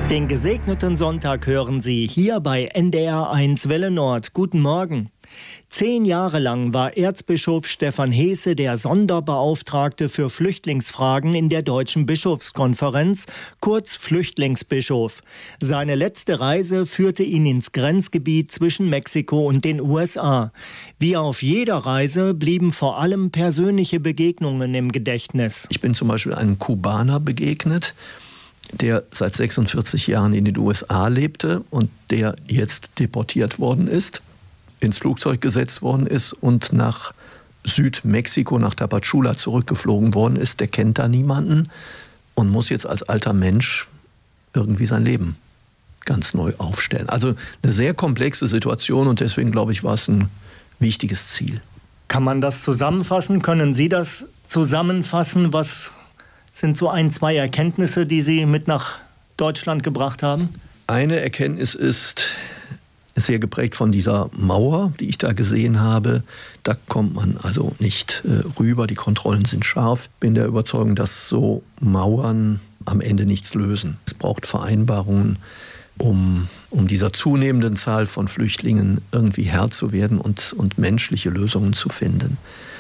Den gesegneten Sonntag hören Sie hier bei NDR1 Welle Nord. Guten Morgen. 10 Jahre lang war Erzbischof Stefan Heese der Sonderbeauftragte für Flüchtlingsfragen in der Deutschen Bischofskonferenz, kurz Flüchtlingsbischof. Seine letzte Reise führte ihn ins Grenzgebiet zwischen Mexiko und den USA. Wie auf jeder Reise blieben vor allem persönliche Begegnungen im Gedächtnis. Ich bin zum Beispiel einem Kubaner begegnet, der seit 46 Jahren in den USA lebte und der jetzt deportiert worden ist, ins Flugzeug gesetzt worden ist und nach Südmexiko, nach Tapachula zurückgeflogen worden ist. Der kennt da niemanden und muss jetzt als alter Mensch irgendwie sein Leben ganz neu aufstellen. Also eine sehr komplexe Situation und deswegen, glaube ich, war es ein wichtiges Ziel. Kann man das zusammenfassen? Können Sie das zusammenfassen? Was sind so 1, 2 Erkenntnisse, die Sie mit nach Deutschland gebracht haben? Eine Erkenntnis ist sehr geprägt von dieser Mauer, die ich da gesehen habe. Da kommt man also nicht rüber, die Kontrollen sind scharf. Bin der Überzeugung, dass so Mauern am Ende nichts lösen. Es braucht Vereinbarungen, um dieser zunehmenden Zahl von Flüchtlingen irgendwie Herr zu werden und menschliche Lösungen zu finden.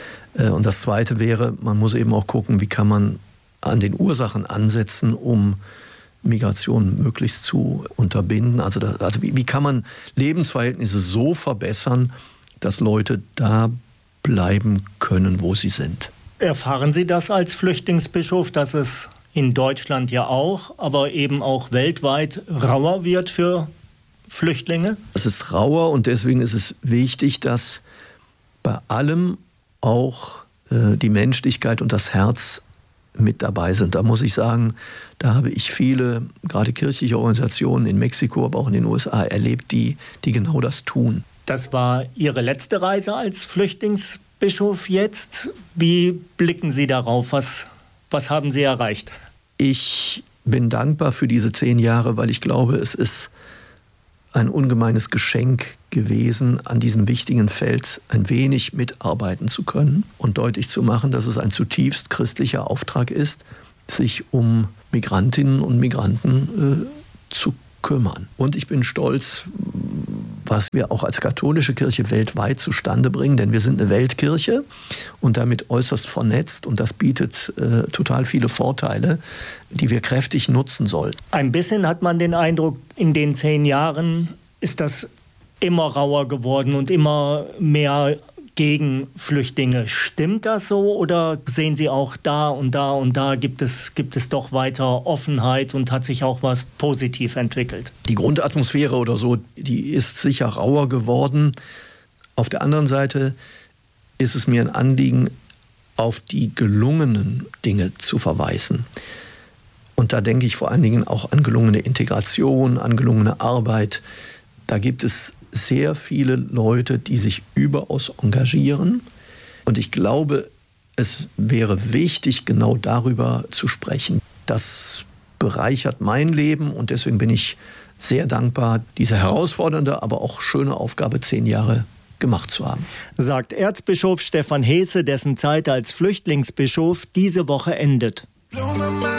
Und das Zweite wäre, man muss eben auch gucken, wie kann man an den Ursachen ansetzen, um Migration möglichst zu unterbinden. Also wie kann man Lebensverhältnisse so verbessern, dass Leute da bleiben können, wo sie sind. Erfahren Sie das als Flüchtlingsbischof, dass es in Deutschland ja auch, aber eben auch weltweit rauer wird für Flüchtlinge? Es ist rauer und deswegen ist es wichtig, dass bei allem auch die Menschlichkeit und das Herz mit dabei sind. Da muss ich sagen, da habe ich viele, gerade kirchliche Organisationen in Mexiko, aber auch in den USA erlebt, die genau das tun. Das war Ihre letzte Reise als Flüchtlingsbischof jetzt. Wie blicken Sie darauf? Was haben Sie erreicht? Ich bin dankbar für diese 10 Jahre, weil ich glaube, es ist ein ungemeines Geschenk gewesen, an diesem wichtigen Feld ein wenig mitarbeiten zu können und deutlich zu machen, dass es ein zutiefst christlicher Auftrag ist, sich um Migrantinnen und Migranten zu kümmern. Und ich bin stolz, was wir auch als katholische Kirche weltweit zustande bringen, denn wir sind eine Weltkirche und damit äußerst vernetzt und das bietet total viele Vorteile, die wir kräftig nutzen sollten. Ein bisschen hat man den Eindruck, in den 10 Jahren ist das immer rauer geworden und immer mehr gegen Flüchtlinge. Stimmt das so oder sehen Sie auch da und da und da gibt es doch weiter Offenheit und hat sich auch was positiv entwickelt? Die Grundatmosphäre oder so, die ist sicher rauer geworden. Auf der anderen Seite ist es mir ein Anliegen, auf die gelungenen Dinge zu verweisen. Und da denke ich vor allen Dingen auch an gelungene Integration, an gelungene Arbeit. Da gibt es sehr viele Leute, die sich überaus engagieren. Und ich glaube, es wäre wichtig, genau darüber zu sprechen. Das bereichert mein Leben und deswegen bin ich sehr dankbar, diese herausfordernde, aber auch schöne Aufgabe 10 Jahre gemacht zu haben. Sagt Erzbischof Stefan Heese, dessen Zeit als Flüchtlingsbischof diese Woche endet.